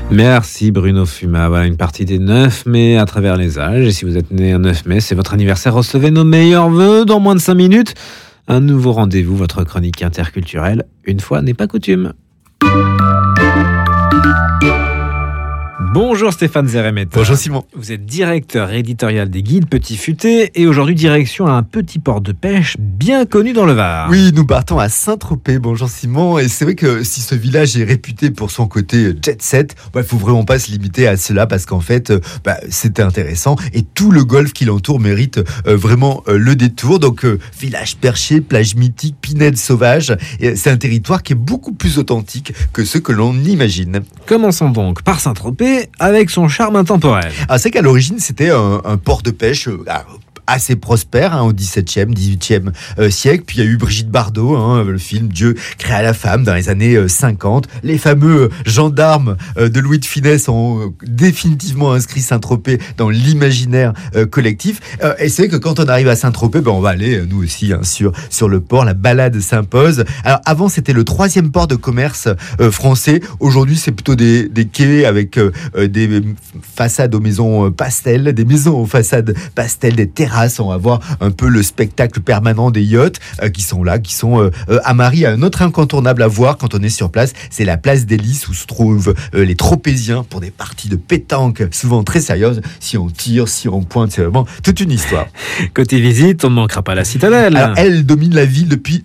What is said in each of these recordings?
Merci Bruno Fuma. Voilà une partie des 9 mai à travers les âges. Et si vous êtes né un 9 mai, c'est votre anniversaire. Recevez nos meilleurs vœux dans moins de 5 minutes. Un nouveau rendez-vous, votre chronique interculturelle. Une fois n'est pas coutume. Bonjour Stéphane Zeremeta. Bonjour Simon. Vous êtes directeur éditorial des Guides Petit Futé et aujourd'hui direction à un petit port de pêche bien connu dans le Var. Oui, nous partons à Saint-Tropez. Bonjour Simon. Et c'est vrai que si ce village est réputé pour son côté jet set, il faut vraiment pas se limiter à cela parce qu'en fait, c'est intéressant et tout le golfe qui l'entoure mérite vraiment le détour. Donc village perché, plage mythique, pinède sauvage. Et c'est un territoire qui est beaucoup plus authentique que ce que l'on imagine. Commençons donc par Saint-Tropez avec son charme intemporel. C'est qu'à l'origine, c'était un port de pêche assez prospère au XVIIe, XVIIIe siècle. Puis il y a eu Brigitte Bardot, le film Dieu créa la femme dans les années 50. Les fameux gendarmes de Louis de Funès ont définitivement inscrit Saint-Tropez dans l'imaginaire collectif. Et c'est vrai que quand on arrive à Saint-Tropez, on va aller nous aussi sur le port. La balade s'impose. Alors avant, c'était le 3e port de commerce français. Aujourd'hui, c'est plutôt des quais avec des façades aux maisons pastel, des maisons aux façades pastel, des terrasses. On va voir un peu le spectacle permanent des yachts qui sont là, qui sont amarrés. Un autre incontournable à voir quand on est sur place, c'est la place des Lys où se trouvent les Tropéziens pour des parties de pétanque souvent très sérieuses. Si on tire, si on pointe, c'est vraiment toute une histoire. Côté visite, on ne manquera pas la citadelle. Alors, elle domine la ville depuis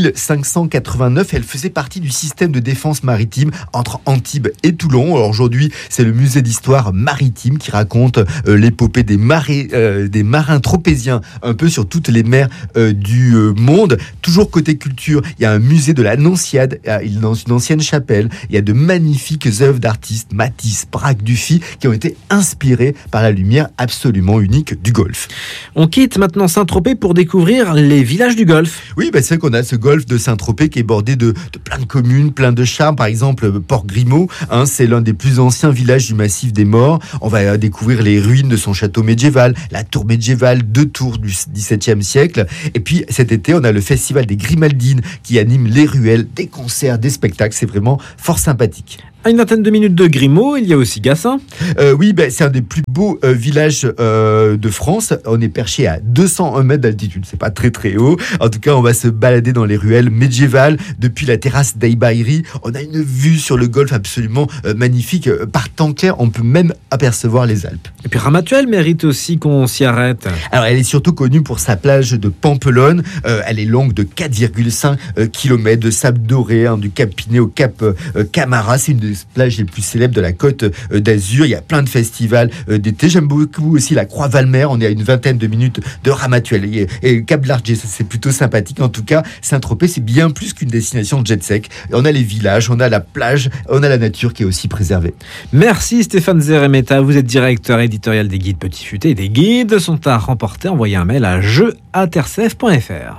1589. Elle faisait partie du système de défense maritime entre Antibes et Toulon. Alors, aujourd'hui, c'est le musée d'histoire maritime qui raconte l'épopée des marins tropéziens un peu sur toutes les mers du monde. Toujours côté culture, il y a un musée de la Nonciade dans une ancienne chapelle. Il y a de magnifiques œuvres d'artistes, Matisse, Braque, Dufy, qui ont été inspirées par la lumière absolument unique du Golfe. On quitte maintenant Saint-Tropez pour découvrir les villages du Golfe. Oui, c'est vrai qu'on a ce Golfe de Saint-Tropez qui est bordé de plein de communes, plein de charmes. Par exemple, Port-Grimaud, c'est l'un des plus anciens villages du massif des Morts. On va découvrir les ruines de son château médiéval, la tour médiévale, 2 tours du XVIIe siècle. Et puis cet été, on a le festival des Grimaldines qui anime les ruelles, des concerts, des spectacles. C'est vraiment fort sympathique. À une vingtaine de minutes de Grimaud, il y a aussi Gassin. Oui, c'est un des plus beaux villages de France. On est perché à 201 mètres d'altitude. C'est pas très très haut. En tout cas, on va se balader dans les ruelles médiévales. Depuis la terrasse d'Aïbaïri, on a une vue sur le golfe absolument magnifique. Par temps clair, on peut même apercevoir les Alpes. Et puis Ramatuelle mérite aussi qu'on s'y arrête. Alors, elle est surtout connue pour sa plage de Pampelonne. Elle est longue de 4,5 km de sable doré, du Cap Pinet au Cap Camara. C'est une des plages les plus célèbres de la Côte d'Azur. Il y a plein de festivals d'été. J'aime beaucoup aussi la Croix-Valmer. On est à une vingtaine de minutes de Ramatuelle. Et Cap de l'Arget, ça c'est plutôt sympathique. En tout cas, Saint-Tropez, c'est bien plus qu'une destination jet sec. On a les villages, on a la plage, on a la nature qui est aussi préservée. Merci Stéphane Zeremeta. Vous êtes directeur éditorial des Guides Petit Futé. Des guides sont à remporter. Envoyez un mail à jeu@rcf.fr.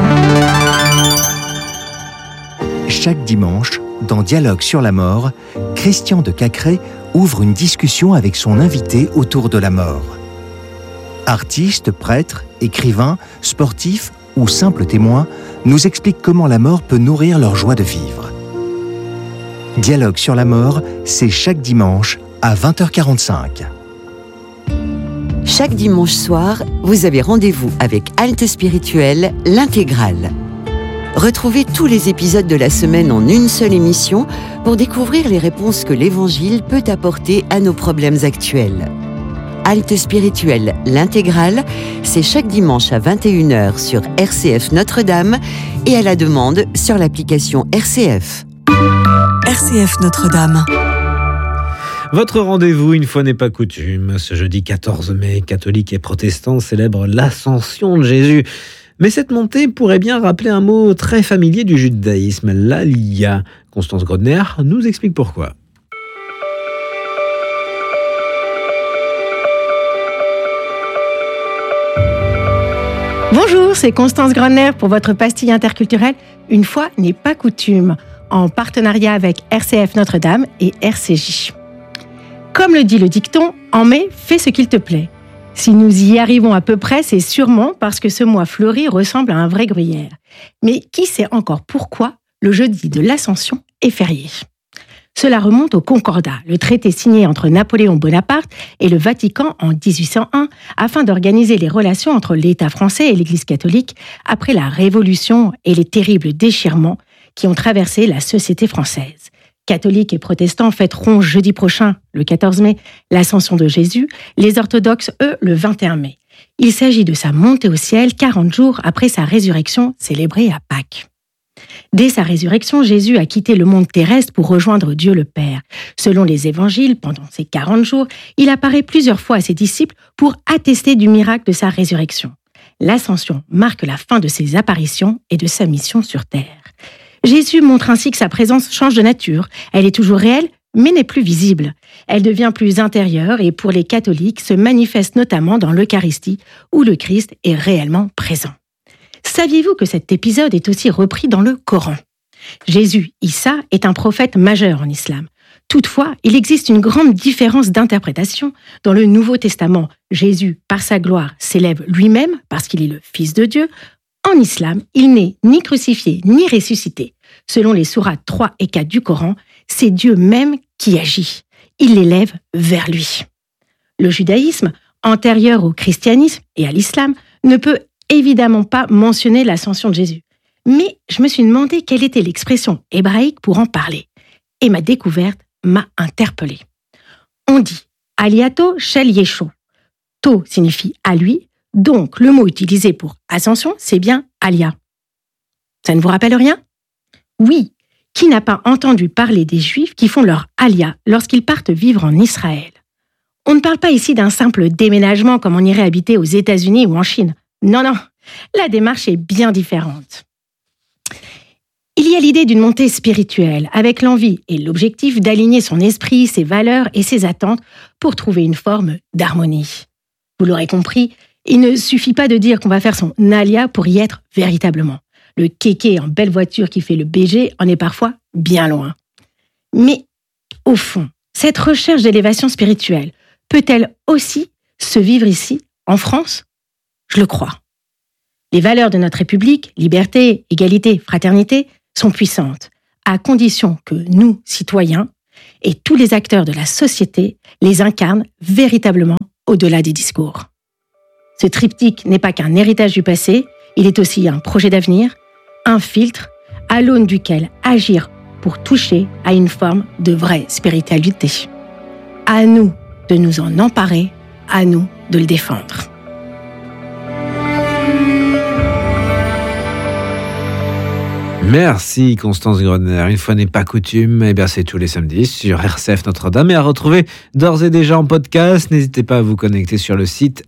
Chaque dimanche, dans Dialogue sur la mort, Christian de Cacré ouvre une discussion avec son invité autour de la mort. Artistes, prêtres, écrivains, sportifs ou simples témoins nous expliquent comment la mort peut nourrir leur joie de vivre. Dialogue sur la mort, c'est chaque dimanche à 20h45. Chaque dimanche soir, vous avez rendez-vous avec Halte Spirituelle, l'intégrale. Retrouvez tous les épisodes de la semaine en une seule émission pour découvrir les réponses que l'Évangile peut apporter à nos problèmes actuels. Halte Spirituelle, l'intégrale, c'est chaque dimanche à 21h sur RCF Notre-Dame et à la demande sur l'application RCF. RCF Notre-Dame. Votre rendez-vous, une fois n'est pas coutume. Ce jeudi 14 mai, catholiques et protestants célèbrent l'ascension de Jésus. Mais cette montée pourrait bien rappeler un mot très familier du judaïsme, l'Aliyah. Constance Grodner nous explique pourquoi. Bonjour, c'est Constance Grodner pour votre pastille interculturelle. Une fois n'est pas coutume, en partenariat avec RCF Notre-Dame et RCJ. Comme le dit le dicton, en mai, fais ce qu'il te plaît. Si nous y arrivons à peu près, c'est sûrement parce que ce mois fleuri ressemble à un vrai gruyère. Mais qui sait encore pourquoi le jeudi de l'Ascension est férié ? Cela remonte au Concordat, le traité signé entre Napoléon Bonaparte et le Vatican en 1801 afin d'organiser les relations entre l'État français et l'Église catholique après la Révolution et les terribles déchirements qui ont traversé la société française. Catholiques et protestants fêteront jeudi prochain, le 14 mai, l'ascension de Jésus, les orthodoxes, eux, le 21 mai. Il s'agit de sa montée au ciel 40 jours après sa résurrection célébrée à Pâques. Dès sa résurrection, Jésus a quitté le monde terrestre pour rejoindre Dieu le Père. Selon les évangiles, pendant ces 40 jours, il apparaît plusieurs fois à ses disciples pour attester du miracle de sa résurrection. L'ascension marque la fin de ses apparitions et de sa mission sur terre. Jésus montre ainsi que sa présence change de nature. Elle est toujours réelle, mais n'est plus visible. Elle devient plus intérieure et pour les catholiques se manifeste notamment dans l'Eucharistie où le Christ est réellement présent. Saviez-vous que cet épisode est aussi repris dans le Coran ? Jésus, Issa, est un prophète majeur en islam. Toutefois, il existe une grande différence d'interprétation. Dans le Nouveau Testament, Jésus, par sa gloire, s'élève lui-même parce qu'il est le Fils de Dieu. En islam, il n'est ni crucifié ni ressuscité. Selon les sourates 3 et 4 du Coran, c'est Dieu même qui agit. Il l'élève vers lui. Le judaïsme, antérieur au christianisme et à l'islam, ne peut évidemment pas mentionner l'ascension de Jésus. Mais je me suis demandé quelle était l'expression hébraïque pour en parler. Et ma découverte m'a interpellée. On dit « Aliato shel Yesho ». « To » signifie « à lui », donc le mot utilisé pour « ascension », c'est bien « alia ». Ça ne vous rappelle rien ? Oui, qui n'a pas entendu parler des Juifs qui font leur alia lorsqu'ils partent vivre en Israël ? On ne parle pas ici d'un simple déménagement comme on irait habiter aux États-Unis ou en Chine. Non, la démarche est bien différente. Il y a l'idée d'une montée spirituelle, avec l'envie et l'objectif d'aligner son esprit, ses valeurs et ses attentes pour trouver une forme d'harmonie. Vous l'aurez compris, il ne suffit pas de dire qu'on va faire son alia pour y être véritablement. Le kéké en belle voiture qui fait le BG en est parfois bien loin. Mais au fond, cette recherche d'élévation spirituelle peut-elle aussi se vivre ici, en France ? Je le crois. Les valeurs de notre République, liberté, égalité, fraternité, sont puissantes, à condition que nous, citoyens, et tous les acteurs de la société les incarnent véritablement au-delà des discours. Ce triptyque n'est pas qu'un héritage du passé, il est aussi un projet d'avenir, un filtre à l'aune duquel agir pour toucher à une forme de vraie spiritualité. À nous de nous en emparer, à nous de le défendre. Merci Constance Grodner. Une fois n'est pas coutume, c'est tous les samedis sur RCF Notre-Dame et à retrouver d'ores et déjà en podcast. N'hésitez pas à vous connecter sur le site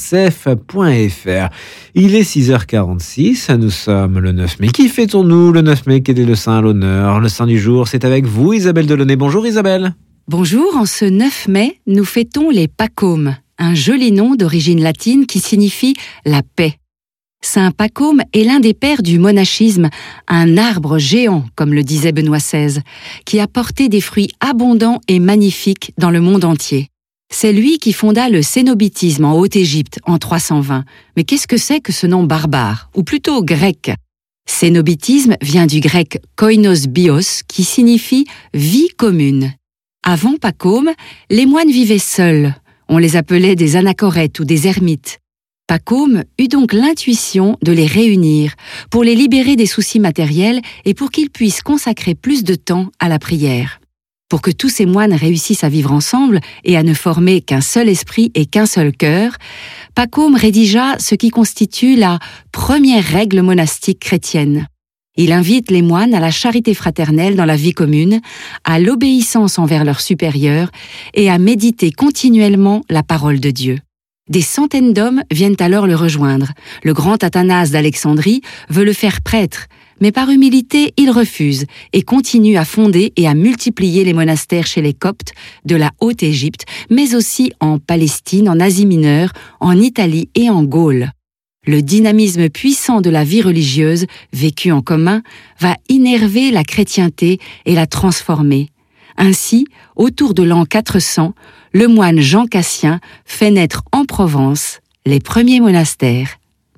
rcf.fr. Il est 6h46, nous sommes le 9 mai. Qui fêtons-nous le 9 mai? Quel est le saint à l'honneur? Le saint du jour, c'est avec vous Isabelle Delaunay. Bonjour Isabelle. Bonjour, en ce 9 mai, nous fêtons les Pacômes, un joli nom d'origine latine qui signifie la paix. Saint Pacôme est l'un des pères du monachisme, un arbre géant, comme le disait Benoît XVI, qui a porté des fruits abondants et magnifiques dans le monde entier. C'est lui qui fonda le cénobitisme en Haute-Égypte en 320. Mais qu'est-ce que c'est que ce nom barbare, ou plutôt grec ? Cénobitisme vient du grec koinos bios, qui signifie vie commune. Avant Pacôme, les moines vivaient seuls. On les appelait des anachorètes ou des ermites. Pacôme eut donc l'intuition de les réunir pour les libérer des soucis matériels et pour qu'ils puissent consacrer plus de temps à la prière. Pour que tous ces moines réussissent à vivre ensemble et à ne former qu'un seul esprit et qu'un seul cœur, Pacôme rédigea ce qui constitue la première règle monastique chrétienne. Il invite les moines à la charité fraternelle dans la vie commune, à l'obéissance envers leurs supérieurs et à méditer continuellement la parole de Dieu. Des centaines d'hommes viennent alors le rejoindre. Le grand Athanase d'Alexandrie veut le faire prêtre, mais par humilité, il refuse et continue à fonder et à multiplier les monastères chez les Coptes de la Haute-Égypte, mais aussi en Palestine, en Asie mineure, en Italie et en Gaule. Le dynamisme puissant de la vie religieuse, vécue en commun, va innerver la chrétienté et la transformer. Ainsi, autour de l'an 400, le moine Jean Cassien fait naître en Provence les premiers monastères.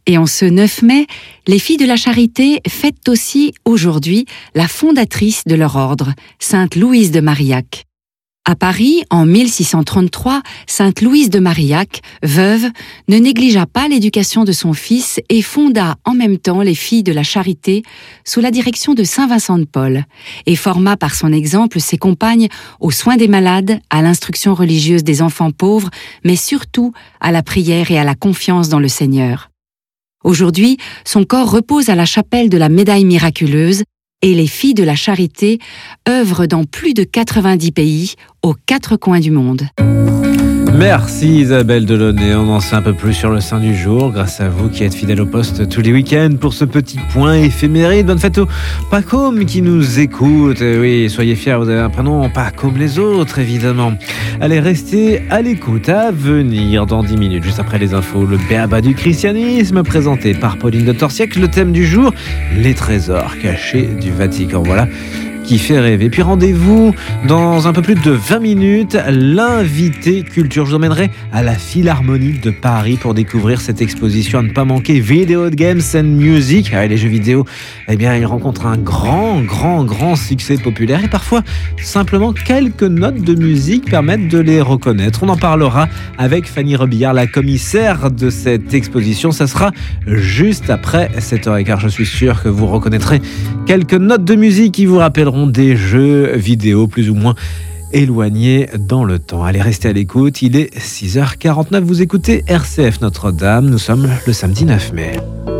Et en ce 9 mai, les Filles de la Charité fêtent aussi aujourd'hui la fondatrice de leur ordre, Sainte Louise de Marillac. À Paris, en 1633, Sainte Louise de Marillac, veuve, ne négligea pas l'éducation de son fils et fonda en même temps les Filles de la Charité sous la direction de Saint Vincent de Paul et forma par son exemple ses compagnes aux soins des malades, à l'instruction religieuse des enfants pauvres, mais surtout à la prière et à la confiance dans le Seigneur. Aujourd'hui, son corps repose à la chapelle de la Médaille miraculeuse et les Filles de la Charité œuvrent dans plus de 90 pays, aux 4 coins du monde. Merci Isabelle Delaunay, on en sait un peu plus sur le Saint du jour grâce à vous qui êtes fidèles au poste tous les week-ends pour ce petit point éphéméride. Bonne fête aux Pacômes qui nous écoutent. Oui, soyez fiers, vous avez un prénom pas comme les autres évidemment. Allez, restez à l'écoute, à venir dans 10 minutes, juste après les infos, le béaba du christianisme présenté par Pauline de Torsiac. Le thème du jour, les trésors cachés du Vatican. Voilà qui fait rêver. Puis rendez-vous dans un peu plus de 20 minutes, l'invité culture. Je vous emmènerai à la Philharmonie de Paris pour découvrir cette exposition à ne pas manquer, Video Games and Music. Les jeux vidéo, eh bien, ils rencontrent un grand succès populaire et parfois simplement quelques notes de musique permettent de les reconnaître. On en parlera avec Fanny Robillard, la commissaire de cette exposition. Ça sera juste après 7h15. Je suis sûr que vous reconnaîtrez quelques notes de musique qui vous rappelleront des jeux vidéo plus ou moins éloignés dans le temps. Allez, restez à l'écoute, il est 6h49, vous écoutez RCF Notre-Dame, nous sommes le samedi 9 mai.